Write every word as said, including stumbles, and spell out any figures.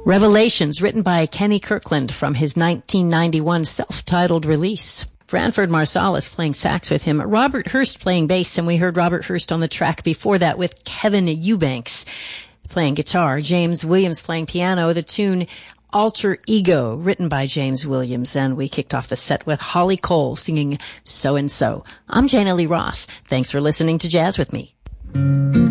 Revelations, written by Kenny Kirkland from his nineteen ninety-one self-titled release. Branford Marsalis playing sax with him, Robert Hurst playing bass, and we heard Robert Hurst on the track before that with Kevin Eubanks playing guitar, James Williams playing piano, the tune Alter Ego, written by James Williams, and we kicked off the set with Holly Cole singing So and So. I'm Jana Lee Ross. Thanks for listening to Jazz with Me.